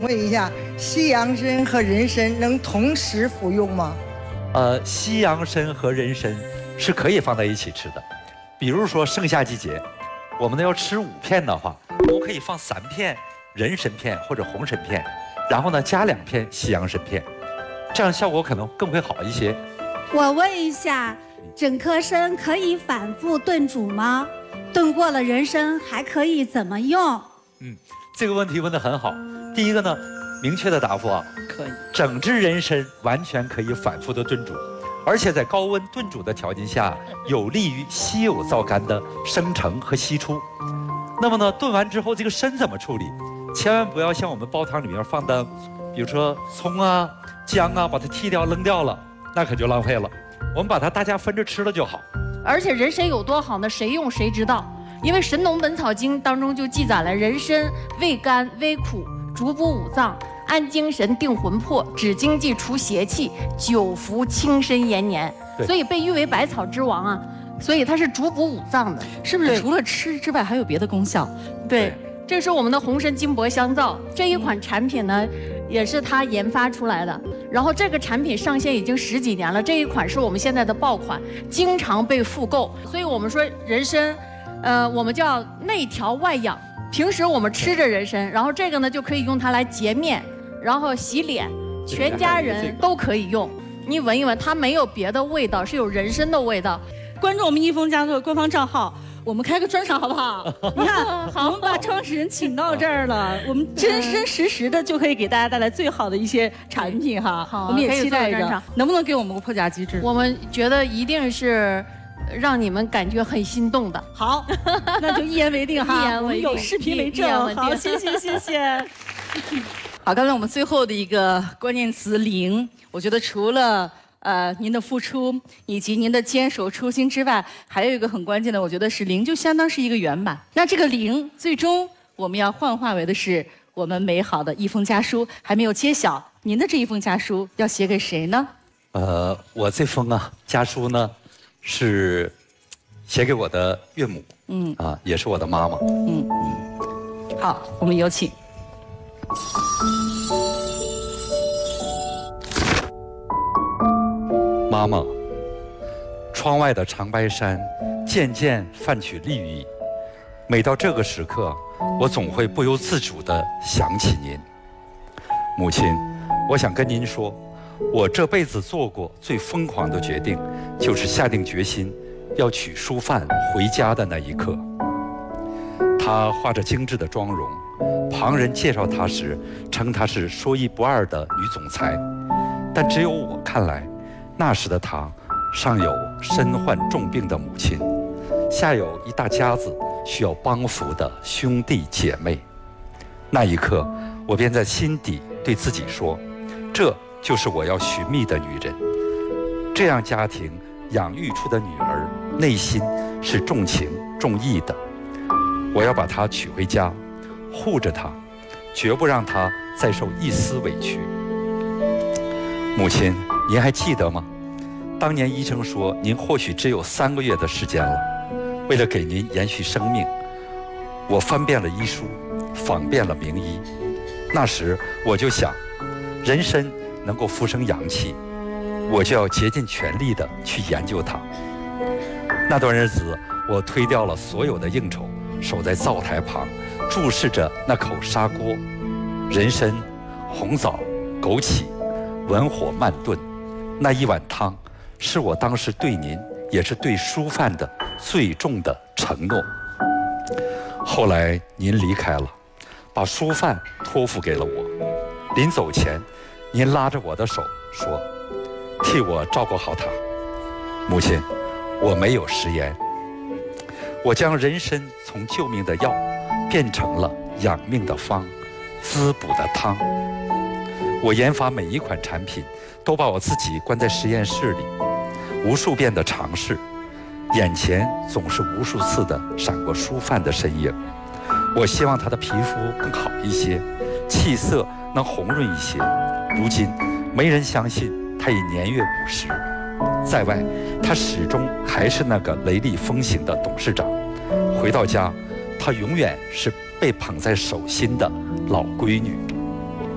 问一下，西洋参和人参能同时服用吗？ 西洋参和人参是可以放在一起吃的。比如说盛夏季节，我们呢要吃5片的话，我可以放3片人参片或者红参片，然后呢加2片西洋参片，这样效果可能更会好一些。 我问一下，整颗参可以反复炖煮吗？炖过了人参还可以怎么用？ 这个问题问得很好。第一个呢，明确的答复啊， 可以。 整只人参完全可以反复的炖煮，而且在高温炖煮的条件下，有利于稀有皂苷的生成和析出。那么呢，炖完之后这个参怎么处理？千万不要像我们煲汤里面放的，比如说葱啊、姜啊，把它剔掉扔掉了，那可就浪费了。我们把它大家分着吃了就好。 而且人参有多好呢？谁用谁知道。因为《神农本草经》当中就记载了，人参味甘微苦，主补五脏，安精神，定魂魄，止经济，除邪气，久服轻身延年。所以被誉为百草之王啊。所以它是主补五脏的， 是不是？除了吃之外，还有别的功效？ 对，这是我们的红参金箔香皂这一款产品呢，也是他研发出来的。然后这个产品上线已经10几年了，这一款是我们现在的爆款，经常被复购。所以我们说人参。我们叫内调外养。平时我们吃着人参，然后这个呢就可以用它来洁面，然后洗脸，全家人都可以用。你闻一闻，它没有别的味道，是有人参的味道。 关注我们益丰家族的官方账号，我们开个专场好不好？你看，我们把创始人请到这儿了，我们真真实实的就可以给大家带来最好的一些产品哈。我们也期待着，能不能给我们个破价机制？ 我们觉得一定是。让你们感觉很心动的。 好，那就一言为定哈。 一言为定， 有视频为证。好，谢谢。好，刚才我们最后的一个关键词零，我觉得除了您的付出以及您的坚守初心之外，还有一个很关键的，我觉得是零，就相当是一个圆满。那这个零，最终我们要幻化为的是我们美好的一封家书，还没有揭晓，您的这一封家书要写给谁呢？ 我这封家书呢。是写给我的岳母，也是我的妈妈。 好，我们有请。 妈妈，窗外的长白山渐渐泛起绿意，每到这个时刻，我总会不由自主地想起您。母亲，我想跟您说。我这辈子做过最疯狂的决定，就是下定决心要娶淑范回家的那一刻。她化着精致的妆容，旁人介绍她时称她是说一不二的女总裁，但只有我看来，那时的她上有身患重病的母亲，下有一大家子需要帮扶的兄弟姐妹。那一刻，我便在心底对自己说，这就是我要寻觅的女人。这样家庭养育出的女儿，内心是重情重义的。我要把她娶回家，护着她，绝不让她再受一丝委屈。母亲，您还记得吗？当年医生说您或许只有3个月的时间了。为了给您延续生命，我翻遍了医书，访遍了名医。那时我就想，人参能够复生阳气，我就要竭尽全力地去研究它。那段日子，我推掉了所有的应酬，守在灶台旁，注视着那口砂锅，人参、红枣、枸杞，文火慢炖。那一碗汤，是我当时对您，也是对淑范的最重的承诺。后来您离开了，把淑范托付给了我。临走前，您拉着我的手说：“替我照顾好她。”母亲，我没有食言。我将人参从救命的药变成了养命的方，滋补的汤。我研发每一款产品，都把我自己关在实验室里，无数遍的尝试，眼前总是无数次的闪过淑范的身影。我希望她的皮肤更好一些，气色能红润一些。如今没人相信她已年越50，在外她始终还是那个雷厉风行的董事长，回到家她永远是被捧在手心的老闺女。